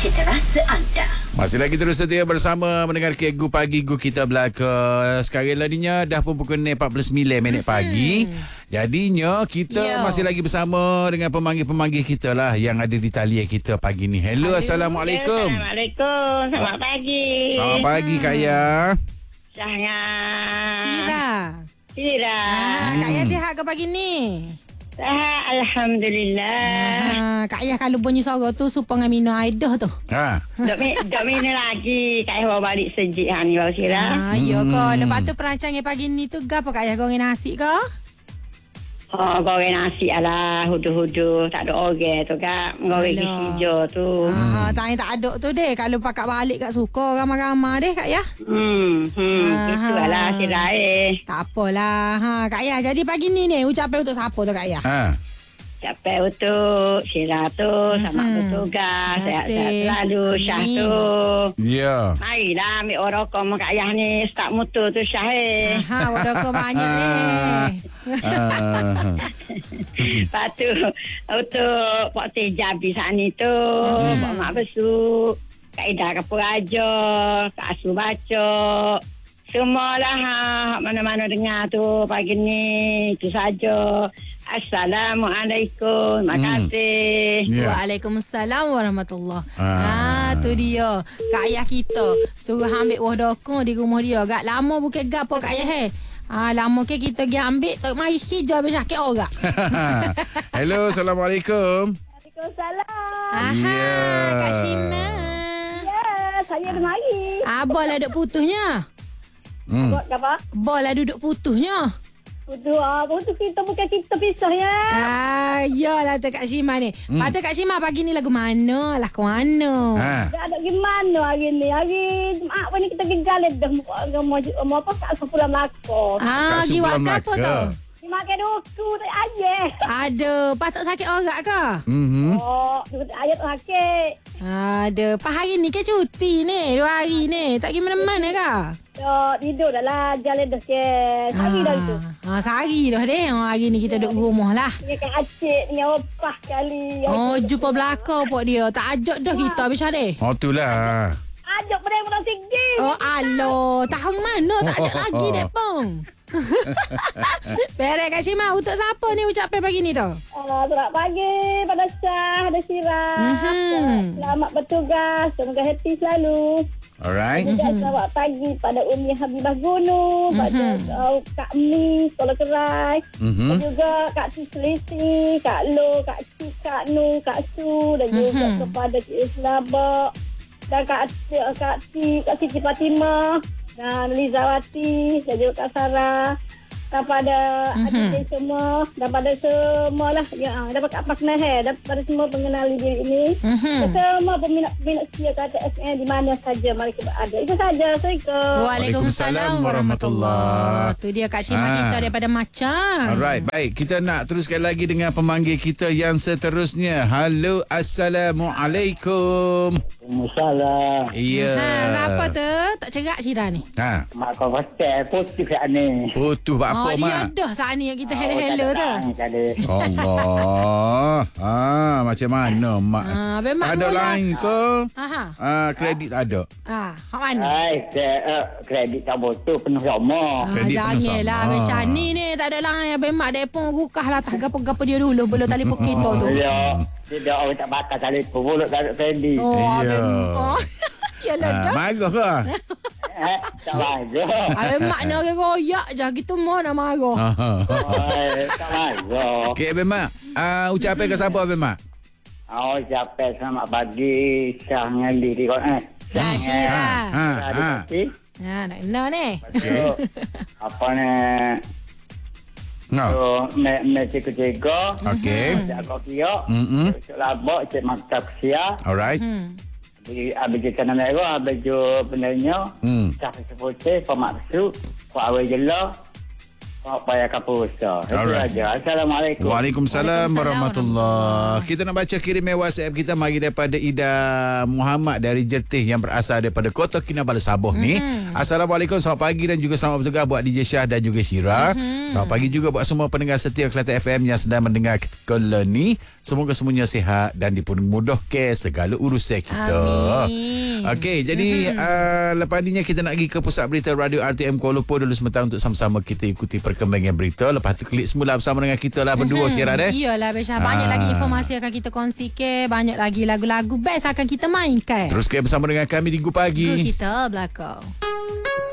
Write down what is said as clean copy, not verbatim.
cita rasa anda. Masih lagi terus setia bersama mendengar Gu Pagi Gu kita belaka. Sekarang ladinya dah pun pukul 4:49 pagi. Jadinya kita masih lagi bersama dengan pemanggil-pemanggil kita lah yang ada di talian kita pagi ni. Hello, Assalamualaikum. Assalamualaikum. Selamat pagi. Selamat pagi, Kak Ya. Syira. Kak Ayah sihat ke pagi ni? Alhamdulillah. Kak Ayah kalau bunyi suara tu supaya dengan minum aidah tu. Dok minum lagi. Kak Ayah bawa balik sejik ni baru Syira. Ya ke. Lepas tu perancang pagi ni tu apa Kak Ayah goreng nasi ke? Oh, goreng nasi ala hudu-hudu. Tak ada orang tu Kak. Goreng hijau tu. Tak ada tu deh. Kalau pakat balik kat suka ramai-ramai deh Kak Ayah. Itulah Syira Tak apalah. Kak Ayah, jadi pagi ni ucapan untuk siapa tu Kak Ayah? Capai untuk Syira tu. Selamat bertugas. Sehat-sehat selalu. Syah tu. Ya. Marilah ambil orokok sama Kak Ayah ni. Start motor tu Syah Orokok banyak ni. Lepas tu untuk Pak Tejabi saat ni tu Pak Mak Besuk, Kak Ida Kapur Raja, Kak Asu Bacok, semualah mana-mana dengar tu pagi ni. Itu saja. Assalamualaikum. Terima kasih. Waalaikumsalam warahmatullahi. Tu dia Kak Ayah kita suruh ambil buah dokong di rumah dia. Agak lama bukan gapo Kak Ayah lama ke kita pergi ambil tak mari hijau habis sakit orang. Hello, Assalamualaikum. Waalaikumsalam. Kak Shima. Ya, saya ada mari. Abah lah duduk putusnya. Buat apa? Abah lah duduk putusnya. Putus kita bukan kita pisah ya. Yalah tu Kak Shima ni. Patut Kak Shima pagi ni lagu mana? Lagu mana? Tak ada gimana hari ni. Hari Jumaat ni kita gegal dah mau apa Kak Sepulang Melaka. Pergi buat apa tu? Dia makan duku tak ayah. Aduh, patut sakit orang ke? Ayat sakit. Aduh, pas hari ni ke cuti ni? 2 hari ni. Tak pergi mana-mana ke? Tidur dah lah. Jalan dah ke. Sehari dah itu. Sehari dah deh. Hari ni kita duduk rumah lah. Dengan Kak Acik. Dengan opah kali. Jumpa belakang pok dia. Tak ajak dah kita habis deh. Itulah. Ajak pada yang segi. Aloh. Tahu mana tak ada lagi dek pong. Perek Kak Shima, untuk siapa ni ucapan pagi ni tu? Selamat pagi pada Syah, ada Syira. Selamat bertugas, semoga happy selalu. Alright. Juga selamat pagi pada Umi Habibah Gunung, pada Kak Mi Sekolah Kerai, dan juga Kak Selisi, Kak Lo, Kak Cik, Kak Nu, Kak Su, dan juga kepada Cik Islabak, dan Kak Siti Fatimah, dan Lizawati, dan juga Kak Sarah, daripada adik semua, daripada semualah yang dapat Kak Paknah daripada semua pengenali diri ini, dan semua peminat setia kata FM di mana saja mereka berada. Itu saja. Assalamualaikum. Waalaikumsalam warahmatullahi. Tu dia Kak Shima kita daripada Macang. Alright, baik. Kita nak teruskan lagi dengan pemanggil kita yang seterusnya. Halo, Assalamualaikum. Waalaikumsalam. Ya. Apa tu? Tak cerak Syira ni. Mak kau pasal positif kat ni. Putus apa dia mak? dah saat ni yang kita hello tu. Allah. Macam mana mak? Memang ada lain ke? Kredit tak ada. Hak mana? Kredit tak betul penuh sama. Janganlah macam ni tak ada lain. Memang dia pun rukah lah tak gapo-gapo dia dulu belum telefon kita tu. Ya. Dia orang tak bakal telefon mulut tak ada kredit. Yalah dah. Marah ke? Tak marah. Makna orang royak je. Gitu mana marah. Tak marah. Okey, Abang Mak. Ucapan ke siapa, Abang Mak? Ucapan selamat pagi. Syah ngali di kau. Syira. Nak kenal ni. Apa ni? Mesti ketiga. Okey. Jaga kiok. Cik labak, cik maktab sia. Alright. Habis kita nama merah, habis penanya. Cak seputih, pemak besuk, Pak Awal Jelah. Tak payah kapal besar. Itu Alright. aja. Assalamualaikum. Waalaikumsalam Waalaikumsalam warahmatullahi. Kita nak baca kiriman WhatsApp kita mari daripada Ida Muhammad dari Jertih yang berasal daripada Kota Kinabalu Sabah ni. Assalamualaikum, selamat pagi dan juga selamat bertugas buat DJ Syah dan juga Syira. Selamat pagi juga buat semua pendengar setia Kelate FM yang sedang mendengar kita ni. Semoga semuanya sihat dan dipermudahkan segala urusan kita. Amin. Okey, jadi lepas ni kita nak pergi ke pusat berita Radio RTM Kuala Lumpur dulu sebentar untuk sama-sama kita ikuti perkembangan berita. Lepas tu klik semula bersama dengan kita lah berdua, Syirah deh. Iyalah Besha, banyak lagi informasi akan kita kongsikan, banyak lagi lagu-lagu best akan kita mainkan. Terus bersama dengan kami di Gu Pagi. Kita belakang.